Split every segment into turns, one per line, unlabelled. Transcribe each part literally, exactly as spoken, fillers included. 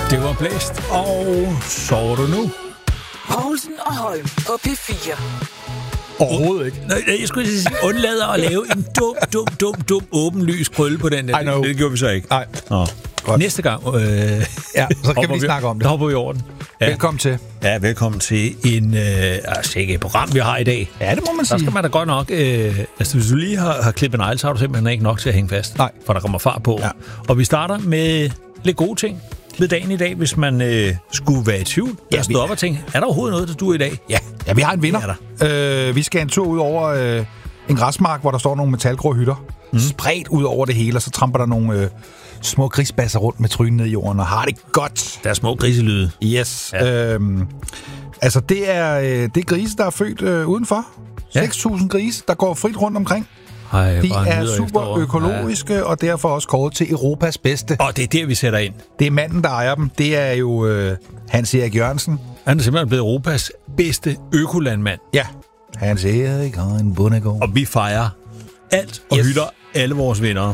Det var blæst, og sover du nu?
Poulsen og Holm på P fire.
Overhovedet ikke. Nej, jeg skulle sige, undlader at lave en dum, dum, dum, dum, åbenlys krølle på den der. Det, det gjorde vi så ikke.
Nej.
Nå. Næste gang, øh,
ja, så kan vi lige snakke om det.
Der hopper vi i orden. Ja.
Velkommen til.
Ja, velkommen til en, øh, altså ikke et program, vi har i dag.
Ja, det må man sige.
Der skal man da godt nok, øh, altså hvis du lige har, har klippet en ejl, så har du simpelthen ikke nok til at hænge fast.
Nej.
For der kommer fart på. Ja. Og vi starter med lidt gode ting ved dagen i dag, hvis man øh, skulle være i tvivl. Ja, jeg stod op og tænkte, er der overhovedet noget, der duer i dag?
Ja, ja vi har en vinder. Øh, vi skal en tur ud over øh, en græsmark, hvor der står nogle metalgrå hytter. Mm. Spredt ud over det hele, og så tramper der nogle øh, små grisbasser rundt med trynen ned i jorden, og har det godt.
Der er små griselyde.
Yes. Ja. Øhm, altså, det er, øh, det er grise, der er født øh, udenfor. Ja. seks tusind grise, der går frit rundt omkring.
Ej,
de er super økologiske, ja. Og derfor også kåret til Europas bedste.
Og det er der, vi sætter ind.
Det er manden, der ejer dem. Det er jo øh, Hans Erik Jørgensen.
Han er simpelthen blevet Europas bedste økolandmand.
Ja. Hans Erik har en bondegård.
Og vi fejrer alt og yes. hylder alle vores venner.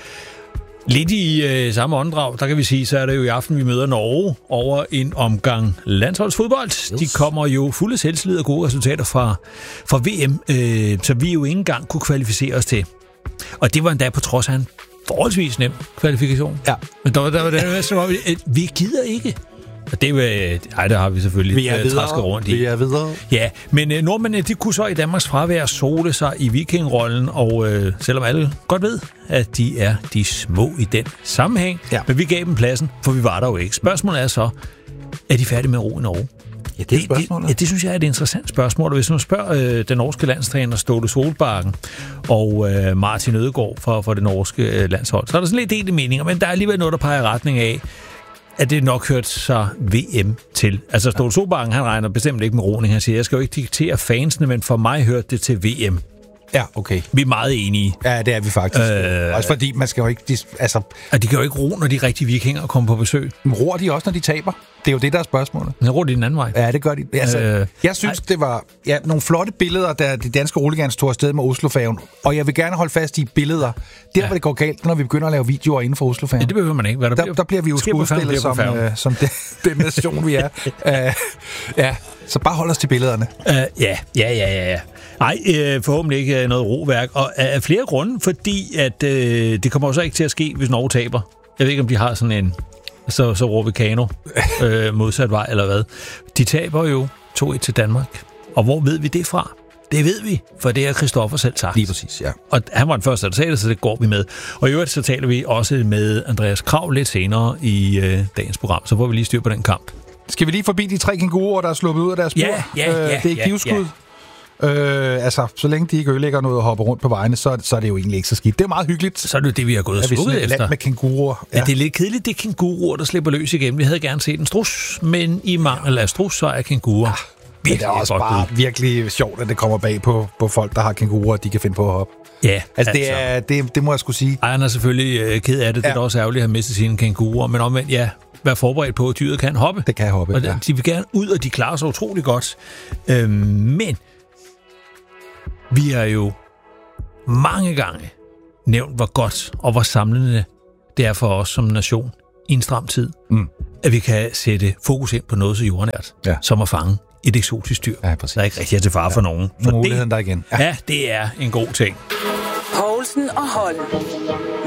Lidt i øh, samme åndedrag, der kan vi sige, så er det jo i aften, vi møder Norge over en omgang landsholdsfodbold. Yes. De kommer jo fulde selvtillid og gode resultater fra, fra V M, øh, så vi jo ikke engang kunne kvalificere os til. Og det var endda på trods af en forholdsvis nem kvalifikation. Ja. Men der var der, der, der, der, der, vi gider ikke. Og det, ej, det har vi selvfølgelig
vi er videre.
Trasket rundt i.
Vi er videre.
Ja, men øh, nordmændene, de kunne så i Danmarks fravær sole sig i vikingrollen, og øh, selvom alle godt ved, at de er de små i den sammenhæng, ja. Men vi gav dem pladsen, for vi var der jo ikke. Spørgsmålet er så, er de færdige med at ro i Norge?
Ja, det er spørgsmålet.
Det, det, ja, det synes jeg er et interessant spørgsmål. Hvis man spørger øh, den norske landstræner Ståle Solbakken og øh, Martin Ødegaard for, for det norske øh, landshold, så er der sådan lidt delte meninger, men der er alligevel noget, der peger i retning af, at det nok hørt sig V M til. Altså Ståle Solbakken, han regner bestemt ikke med roning. Han siger, jeg skal jo ikke diktere fansene, men for mig hørte det til V M.
Ja, okay.
Vi er meget enige.
Ja, det er vi faktisk. Øh, også fordi man skal jo ikke... Altså,
at de kan jo ikke ro, når de rigtige vikinger kommer på besøg.
Men roer de også, når de taber? Det er jo det, der er spørgsmålet.
Men roer de den anden vej?
Ja, det gør de. Altså, øh, jeg synes, ej. det var ja, nogle flotte billeder, da de danske roligans tog afsted med Oslofærgen. Og jeg vil gerne holde fast i billeder. Der, ja. hvor det går galt, når vi begynder at lave videoer inden for Oslofærgen.
Ja, det behøver man ikke. Hvad der,
der,
bliver,
der bliver vi jo skudstillet som, øh, som det, den nation, vi er. uh, ja, så bare hold os til billederne.
Uh, ja, ja, ja, ja, ja. Nej, øh, forhåbentlig ikke noget roværk. Og af flere grunde, fordi at øh, det kommer jo så ikke til at ske, hvis Norge taber. Jeg ved ikke, om de har sådan en... Så, så råber Kano øh, modsat vej, eller hvad. De taber jo to et til Danmark. Og hvor ved vi det fra? Det ved vi, for det er Christoffer selv sagt.
Lige præcis, ja.
Og han var den første, der talte, så det går vi med. Og i øvrigt så taler vi også med Andreas Krav lidt senere i øh, dagens program. Så får vi lige styr på den kamp.
Skal vi lige forbi de tre kænguruer, der er sluppet ud af deres spor?
Ja, ja, ja.
Øh, det er
ja,
knivskud.
Ja.
Øh, altså, så længe de ikke ødelægger noget og hopper rundt på vejene, så, så er det jo egentlig ikke så skidt. Det er meget hyggeligt.
Så er det jo det, vi har gået og slukket efter.
Land med kænguruer.
Ja. Ja, det er lidt kedeligt, det er kænguruer, der slipper løs igen. Vi havde gerne set en strus, men i mangel af strus, så er kænguruer.
Ja, det er også bare ud. virkelig sjovt, at det kommer bag på, på folk, der har kænguruer, at de kan finde på at hoppe.
Ja,
altså, altså. Det, er, det, det må jeg skulle sige.
Ejeren er selvfølgelig øh, ked af det. Ja. Det er også ærgerligt at have mistet sine kænguruer, men omvendt, ja, vær forberedt på, at dyret kan hoppe.
Det kan hoppe,
og
ja.
De vil gerne ud, og de klarer sig utrolig godt. Øhm, men vi har jo mange gange nævnt, hvor godt og hvor samlende det er for os som nation i en stram tid, mm. at vi kan sætte fokus ind på noget så jordnært, ja. som at fange et eksotisk dyr,
ja,
der ikke rigtig er til fare ja. for nogen.
For muligheden det, der igen.
Ja. ja, det er en god ting.
Poulsen og Holm.